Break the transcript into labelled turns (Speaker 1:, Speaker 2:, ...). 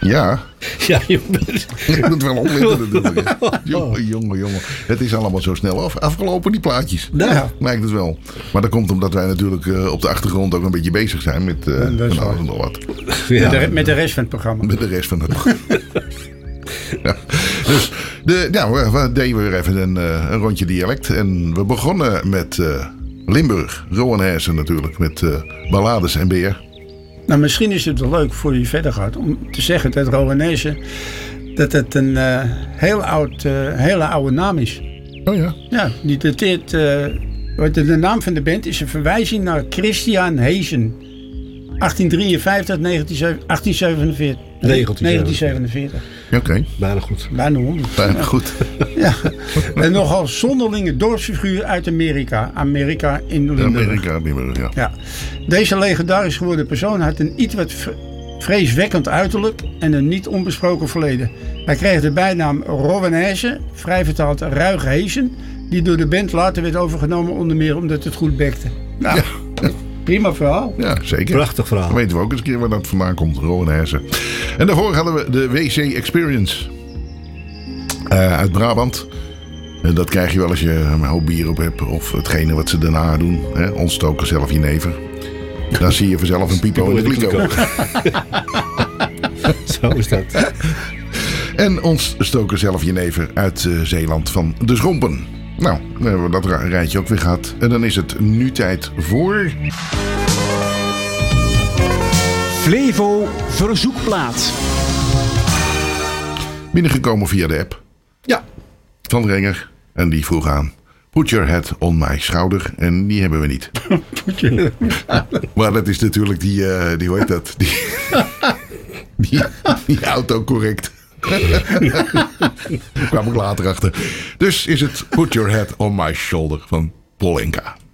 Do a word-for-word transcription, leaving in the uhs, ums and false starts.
Speaker 1: Ja.
Speaker 2: Ja, je bent...
Speaker 1: Ik moet wel opletten natuurlijk. Jongen, jongen, jongen. Het is allemaal zo snel af, afgelopen, die plaatjes.
Speaker 2: Ja.
Speaker 1: Lijkt het wel. Maar dat komt omdat wij natuurlijk uh, op de achtergrond ook een beetje bezig zijn met uh,
Speaker 3: dat is
Speaker 1: van alles en nog wat.
Speaker 3: Ja. Met, de, met de rest van het programma.
Speaker 1: Met de rest van het programma. Ja. Dus de, ja, we, we deden weer even een, uh, een rondje dialect. En we begonnen met uh, Limburg. Rowan Hersen natuurlijk. Met uh, ballades en beer.
Speaker 3: Nou, misschien is het wel leuk voor je verder gaat om te zeggen dat Rowanese dat het een uh, heel oud, uh, hele oude naam is.
Speaker 1: Oh ja?
Speaker 3: Ja, die dateert. Uh, de naam van de band is een verwijzing naar Christian Heesen. achttien drieënvijftig, achttien zevenenveertig. negentien zevenenveertig.
Speaker 1: Oké. Okay.
Speaker 2: Bijna goed.
Speaker 3: Bijna honderd.
Speaker 1: Bijna goed.
Speaker 3: Ja. En nogal zonderlinge dorpsfiguur uit Amerika. Amerika in Limburg.
Speaker 1: Amerika in Limburg, ja.
Speaker 3: ja. Deze legendarisch geworden persoon had een iets wat vreeswekkend uiterlijk en een niet onbesproken verleden. Hij kreeg de bijnaam Rowanese, vrij vertaald Ruige Heesen, die door de band later werd overgenomen onder meer omdat het goed bekte. Nou, ja. Prima verhaal.
Speaker 1: Ja, zeker.
Speaker 2: Prachtig verhaal.
Speaker 1: Dan weten we ook eens een keer waar dat vandaan komt. Rowan Hersen. En daarvoor hadden we de W C Experience. Uh, uit Brabant. Uh, dat krijg je wel als je een hoop bier op hebt. Of hetgene wat ze daarna doen. Hè? Ontstoken zelf jenever. Dan zie je vanzelf een pipo in de kliko.
Speaker 2: Zo is dat.
Speaker 1: En ontstoken zelf jenever uit uh, Zeeland van de Schompen. Nou, dan hebben we dat rijtje ook weer gehad. En dan is het nu tijd voor...
Speaker 4: Flevo Verzoekplaat.
Speaker 1: Binnengekomen via de app.
Speaker 2: Ja.
Speaker 1: Van Renger. En die vroeg aan... Put your head on my schouder. En die hebben we niet. Maar dat is natuurlijk die... Uh, die hoe heet dat? Die, die, die autocorrect. Daar kwam ik later achter. Dus is het Put your head on my shoulder van Paul Enka.